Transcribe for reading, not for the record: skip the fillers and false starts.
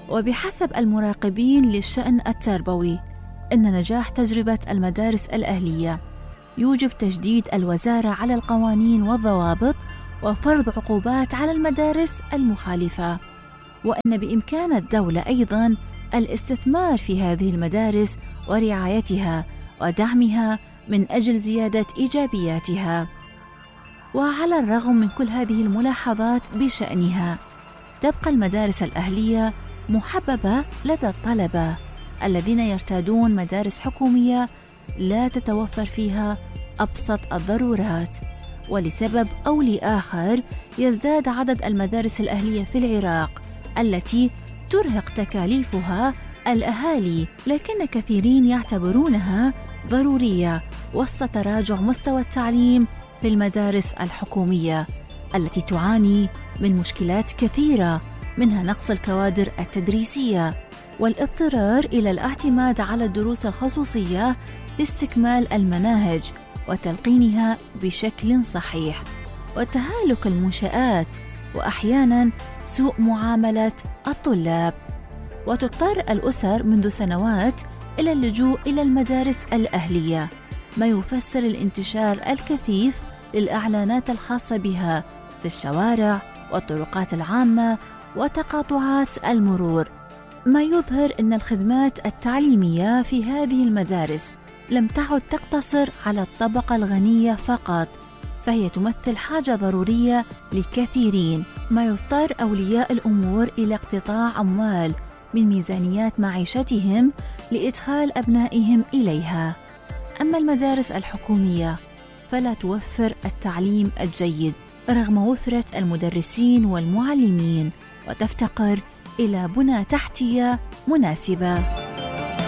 وبحسب المراقبين للشأن التربوي إن نجاح تجربة المدارس الأهلية يوجب تشديد الوزارة على القوانين والضوابط وفرض عقوبات على المدارس المخالفة، وأن بإمكان الدولة أيضاً الاستثمار في هذه المدارس ورعايتها ودعمها من أجل زيادة إيجابياتها. وعلى الرغم من كل هذه الملاحظات بشأنها، تبقى المدارس الأهلية محببة لدى الطلبة الذين يرتادون مدارس حكومية لا تتوفر فيها أبسط الضرورات. ولسبب أو لآخر يزداد عدد المدارس الأهلية في العراق التي ترهق تكاليفها الأهالي، لكن كثيرين يعتبرونها ضرورية وسط تراجع مستوى التعليم في المدارس الحكومية التي تعاني من مشكلات كثيرة، منها نقص الكوادر التدريسية والاضطرار إلى الاعتماد على الدروس الخصوصية لاستكمال المناهج وتلقينها بشكل صحيح، وتهالك المنشآت، وأحياناً سوء معاملة الطلاب. وتضطر الأسر منذ سنوات إلى اللجوء إلى المدارس الأهلية، ما يفسر الانتشار الكثيف للإعلانات الخاصة بها في الشوارع والطرقات العامة وتقاطعات المرور، ما يظهر أن الخدمات التعليمية في هذه المدارس لم تعد تقتصر على الطبقة الغنية فقط، فهي تمثل حاجة ضرورية للكثيرين، ما يضطر أولياء الأمور إلى اقتطاع أموال من ميزانيات معيشتهم لإدخال أبنائهم إليها. أما المدارس الحكومية فلا توفر التعليم الجيد رغم وفرة المدرسين والمعلمين، وتفتقر إلى بنى تحتية مناسبة.